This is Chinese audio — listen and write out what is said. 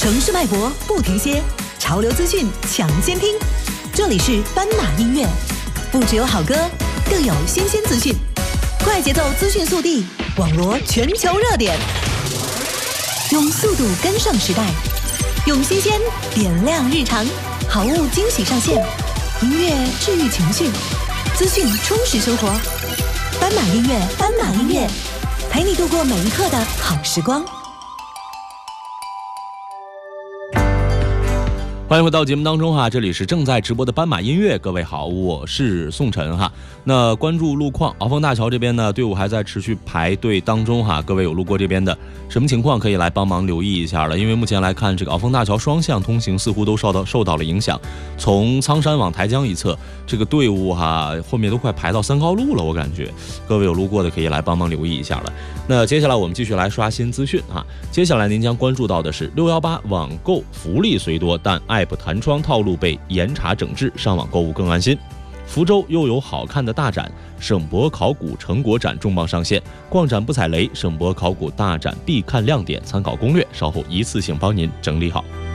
城市脉搏不停歇，潮流资讯抢先听。这里是斑马音乐，不只有好歌，更有新鲜资讯。快节奏资讯速递，网罗全球热点，用速度跟上时代，用新鲜点亮日常，好物惊喜上线，音乐治愈情绪，资讯充实生活。斑马音乐，斑马音乐，陪你度过每一刻的好时光。 欢迎回到节目当中哈，这里是正在直播的斑马音乐，各位好，我是宋晨哈。那关注路况，鳌峰大桥这边呢，队伍还在持续排队当中哈，各位有路过这边的什么情况可以来帮忙留意一下了，因为目前来看，这个鳌峰大桥双向通行似乎都受到了影响，从苍山往台江一侧，这个队伍哈后面都快排到三高路了，我感觉各位有路过的可以来帮忙留意一下了。那接下来我们继续来刷新资讯哈，接下来您将关注到的是618网购福利虽多，但App 弹窗套路被严查整治，上网购物更安心。福州又有好看的大展，省博考古成果展重磅上线，逛展不踩雷，省博考古大展必看亮点参考攻略，稍后一次性帮您整理好。